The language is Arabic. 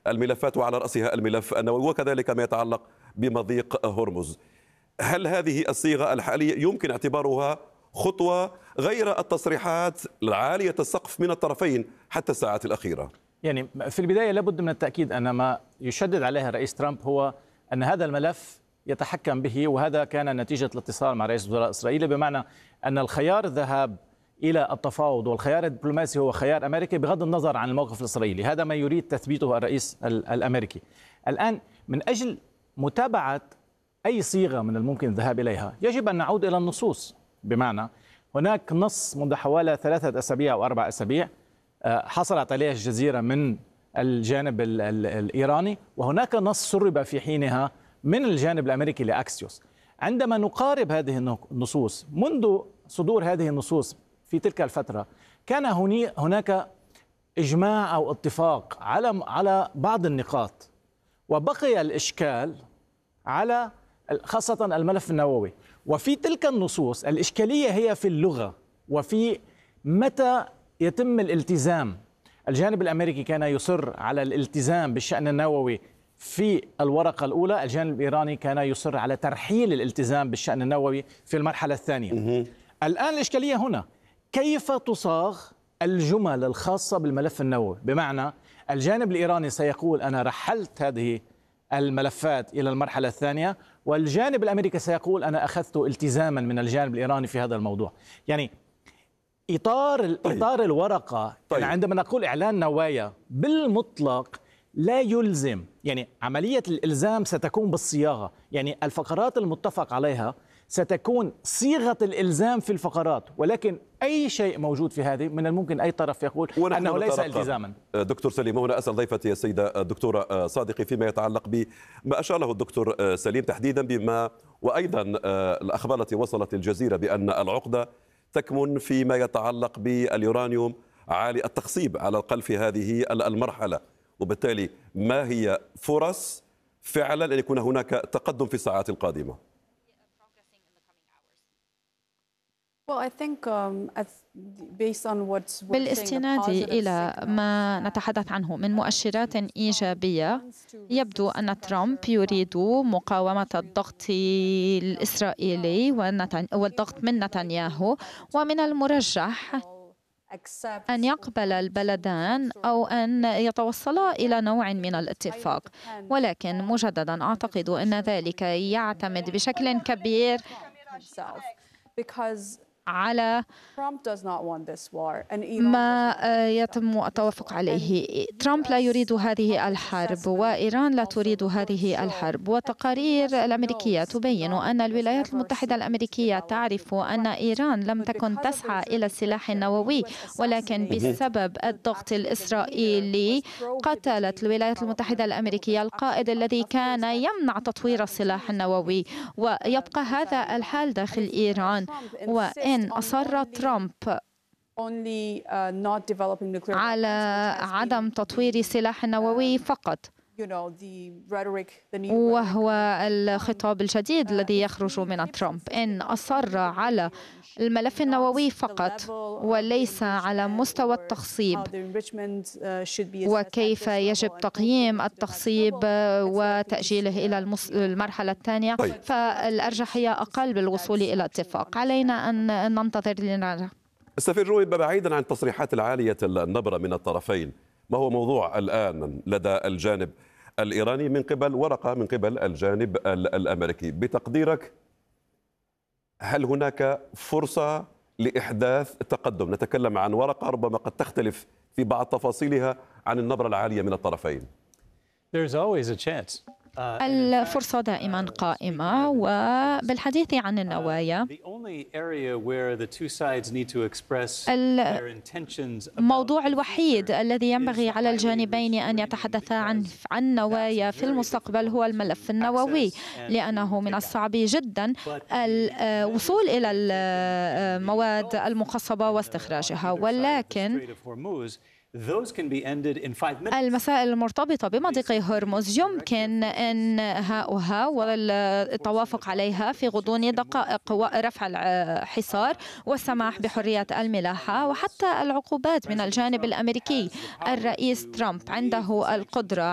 الملفات وعلى رأسها الملف النووي، وكذلك ما يتعلق بمضيق هرمز. هل هذه الصيغة الحالية يمكن اعتبارها خطوة غير التصريحات العالية السقف من الطرفين حتى الساعات الأخيرة؟ يعني في البداية لابد من التأكيد أن ما يشدد عليها الرئيس ترامب هو أن هذا الملف يتحكم به، وهذا كان نتيجة الاتصال مع رئيس وزراء إسرائيل، بمعنى أن الخيار الذهاب إلى التفاوض والخيار الدبلوماسي هو خيار أمريكي بغض النظر عن الموقف الإسرائيلي. هذا ما يريد تثبيته الرئيس الأمريكي. الآن من أجل متابعة أي صيغة من الممكن الذهاب إليها يجب أن نعود إلى النصوص، بمعنى هناك نص منذ حوالي 3 أسابيع أو 4 أسابيع حصلت عليه الجزيرة من الجانب الإيراني، وهناك نص سرب في حينها من الجانب الأمريكي لأكسيوس. عندما نقارب هذه النصوص منذ صدور هذه النصوص في تلك الفترة، كان هناك إجماع أو اتفاق على بعض النقاط، وبقي الإشكال على خاصة الملف النووي. وفي تلك النصوص الإشكالية هي في اللغة وفي متى يتم الالتزام. الجانب الأمريكي كان يصر على الالتزام بالشأن النووي في الورقة الأولى، الجانب الإيراني كان يصر على ترحيل الالتزام بالشأن النووي في المرحلة الثانية. الآن الإشكالية هنا كيف تصاغ الجمل الخاصة بالملف النووي، بمعنى الجانب الإيراني سيقول أنا رحلت هذه الملفات إلى المرحلة الثانية، والجانب الأمريكي سيقول أنا أخذت التزاما من الجانب الإيراني في هذا الموضوع. يعني إطار الورقة يعني عندما نقول إعلان نوايا بالمطلق لا يلزم، يعني عملية الإلزام ستكون بالصياغة، يعني الفقرات المتفق عليها ستكون صيغة الإلزام في الفقرات، ولكن أي شيء موجود في هذه من الممكن أي طرف يقول أنه ليس التزاما. دكتور سليم، هنا أسأل ضيفتي السيدة الدكتورة صادقي فيما يتعلق بما أشار له الدكتور سليم تحديدا بما وأيضا الأخبار التي وصلت الجزيرة بأن العقدة تكمن فيما يتعلق باليورانيوم عالي التخصيب على الأقل في هذه المرحلة، وبالتالي ما هي فرص فعلا أن يكون هناك تقدم في الساعات القادمة؟ بالاستناد إلى ما نتحدث عنه من مؤشرات إيجابية، يبدو أن ترامب يريد مقاومة الضغط الإسرائيلي والضغط من نتنياهو، ومن المرجح أن يقبل البلدان أو أن يتوصلا إلى نوع من الاتفاق، ولكن مجددا أعتقد أن ذلك يعتمد بشكل كبير على ما يتم التوافق عليه. ترامب لا يريد هذه الحرب، وإيران لا تريد هذه الحرب، والتقارير الأمريكية تبين أن الولايات المتحدة الأمريكية تعرف أن إيران لم تكن تسعى إلى السلاح النووي، ولكن بسبب الضغط الإسرائيلي قتلت الولايات المتحدة الأمريكية القائد الذي كان يمنع تطوير السلاح النووي، ويبقى هذا الحال داخل إيران. وإن أصر ترامب على عدم تطوير سلاح نووي فقط، وهو الخطاب الجديد الذي يخرج من ترامب، إن أصر على الملف النووي فقط وليس على مستوى التخصيب وكيف يجب تقييم التخصيب وتأجيله إلى المرحلة الثانية، فالأرجحية أقل بالوصول إلى اتفاق. علينا أن ننتظر لنرى. السفير جوي، بعيدا عن التصريحات العالية النبرة من الطرفين، ما هو موضوع الآن لدى الجانب الإيراني من قبل ورقة من قبل الجانب الأمريكي؟ بتقديرك هل هناك فرصة لإحداث تقدم؟ نتكلم عن ورقة ربما قد تختلف في بعض تفاصيلها عن النبرة العالية من الطرفين. الفرصة دائما قائمة، وبالحديث عن النوايا الموضوع الوحيد الذي ينبغي على الجانبين أن يتحدثا عن نوايا في المستقبل هو الملف النووي، لأنه من الصعب جدا الوصول إلى المواد المخصبة واستخراجها، ولكن المسائل المرتبطة بمضيق هرمز يمكن إنهاؤها والتوافق عليها في غضون دقائق، ورفع الحصار والسماح بحرية الملاحة وحتى العقوبات من الجانب الأمريكي. الرئيس ترامب عنده القدرة